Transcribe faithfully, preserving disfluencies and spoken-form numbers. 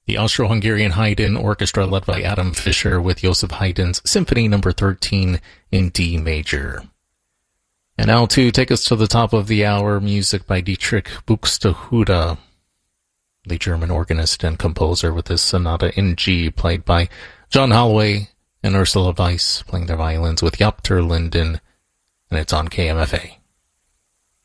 The Austro-Hungarian Haydn Orchestra led by Adam Fischer with Joseph Haydn's Symphony number thirteen in D major. And now to take us to the top of the hour, music by Dietrich Buxtehude, the German organist and composer, with his Sonata in G, played by John Holloway and Ursula Weiss, playing their violins with Jaap ter Linden, and it's on K M F A.